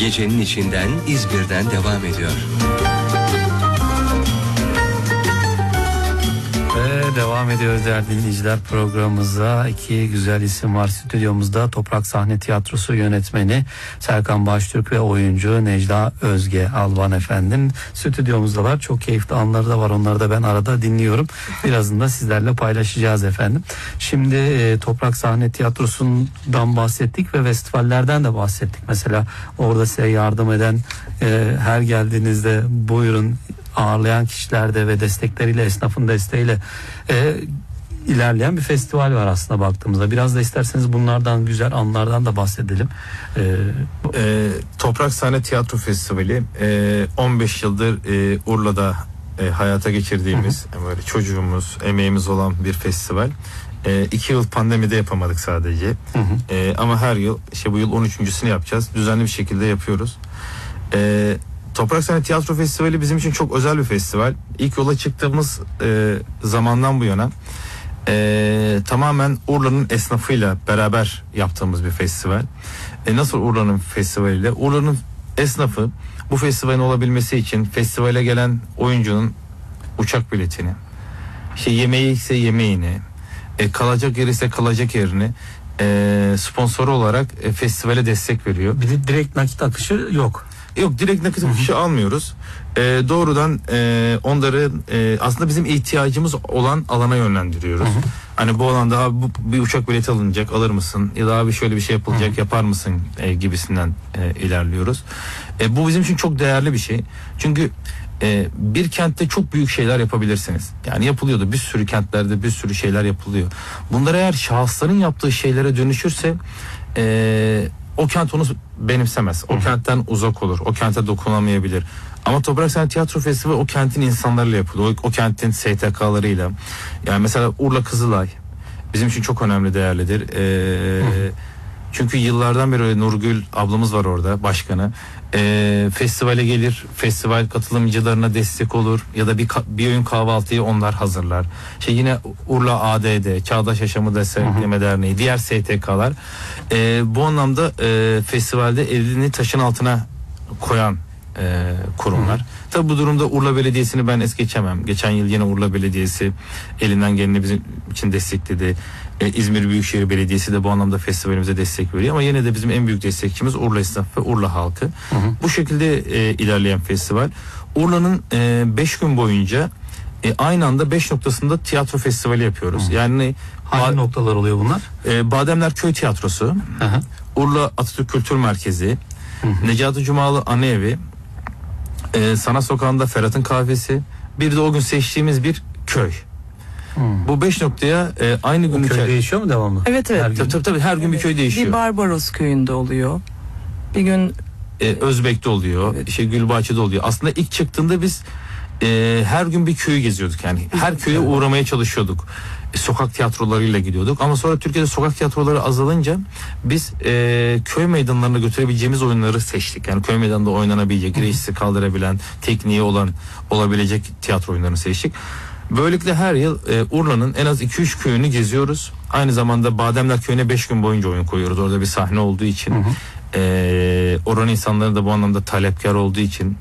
Gecenin içinden İzmir'den devam ediyor. Devam ediyoruz değerli dinleyiciler programımıza. İki güzel isim var stüdyomuzda. Toprak Sahne Tiyatrosu yönetmeni Serkan Baştürk ve oyuncu Necla Özge Alban efendim. Stüdyomuzdalar. Çok keyifli anları da var. Onları da ben arada dinliyorum. Birazını da sizlerle paylaşacağız efendim. Şimdi Toprak Sahne Tiyatrosu'ndan bahsettik ve festivallerden de bahsettik. Mesela orada size yardım eden, her geldiğinizde buyurun ağırlayan kişilerde ve destekleriyle, esnafın desteğiyle ilerleyen bir festival var aslında baktığımızda. Biraz da isterseniz bunlardan, güzel anlardan da bahsedelim. Toprak Sahne Tiyatro Festivali 15 yıldır Urla'da hayata geçirdiğimiz, böyle çocuğumuz, emeğimiz olan bir festival. 2 yıl pandemide yapamadık sadece. Ama her yıl, bu yıl 13.sünü yapacağız. Düzenli bir şekilde yapıyoruz. Toprak Sahne Tiyatro Festivali bizim için çok özel bir festival. İlk yola çıktığımız zamandan bu yana tamamen Urla'nın esnafıyla beraber yaptığımız bir festival. Nasıl Urla'nın festivaliyle? Urla'nın esnafı bu festivalin olabilmesi için festivale gelen oyuncunun uçak biletini, yemeği ise yemeğini, kalacak yer ise kalacak yerini sponsoru olarak festivale destek veriyor. Bir de direkt nakit akışı yok. Yok, direkt nakit akışı almıyoruz. Doğrudan onları aslında bizim ihtiyacımız olan alana yönlendiriyoruz. Hani bu alanda abi bir uçak bileti alınacak, alır mısın? Ya da abi şöyle bir şey yapılacak, yapar mısın? Gibisinden ilerliyoruz. Bu bizim için çok değerli bir şey. Çünkü bir kentte çok büyük şeyler yapabilirsiniz. Yani yapılıyordu. Bir sürü kentlerde bir sürü şeyler yapılıyor. Bunlar eğer şahısların yaptığı şeylere dönüşürse o kent onu benimsemez. O kentten uzak olur. O kente dokunamayabilir. Ama Toprak Sahne Tiyatro Festivali o kentin insanlarıyla yapılıyor. O kentin STK'larıyla. Yani mesela Urla Kızılay bizim için çok önemli, değerlidir. Çünkü yıllardan beri Nurgül ablamız var orada, başkanı. Festivale gelir, festival katılımcılarına destek olur ya da bir öğün kahvaltıyı onlar hazırlar. Yine Urla ADD, Çağdaş Yaşamı Destekleme Derneği, diğer STK'lar bu anlamda festivalde elini taşın altına koyan kurumlar. Tabi bu durumda Urla Belediyesi'ni ben es geçemem. Geçen yıl yine Urla Belediyesi elinden geleni bizim için destekledi. İzmir Büyükşehir Belediyesi de bu anlamda festivalimize destek veriyor ama yine de bizim en büyük destekçimiz Urla esnaf ve Urla halkı. Bu şekilde ilerleyen festival. Urla'nın 5 gün boyunca aynı anda 5 noktasında tiyatro festivali yapıyoruz. Yani hangi noktalar oluyor bunlar? Bademler Köy Tiyatrosu, Urla Atatürk Kültür Merkezi, Necati Cumalı Anı Evi, Sanat Sokağı'nda Ferhat'ın Kahvesi, bir de o gün seçtiğimiz bir köy. Bu 5 noktaya aynı gün köy değişiyor mu devamlı? Evet. Tabii her gün bir köy değişiyor. Bir Barbaros köyünde oluyor. Bir gün Özbek'te oluyor. Gülbahçe'de oluyor. Aslında ilk çıktığında biz her gün bir köyü geziyorduk yani. Her köye uğramaya çalışıyorduk. Sokak tiyatrolarıyla gidiyorduk. Ama sonra Türkiye'de sokak tiyatroları azalınca biz köy meydanlarına götürebileceğimiz oyunları seçtik. Yani köy meydanında oynanabilecek, reisi kaldırabilen, tekniği olabilecek tiyatro oyunlarını seçtik. Böylelikle her yıl Urla'nın en az 2-3 köyünü geziyoruz. Aynı zamanda Bademler Köyü'ne 5 gün boyunca oyun koyuyoruz. Orada bir sahne olduğu için. Oranın insanları da bu anlamda talepkar olduğu için